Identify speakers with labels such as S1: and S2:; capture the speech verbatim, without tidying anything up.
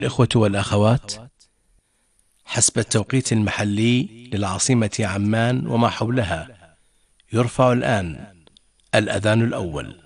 S1: الإخوة والأخوات، حسب التوقيت المحلي للعاصمة عمان وما حولها، يرفع الآن الأذان الأول.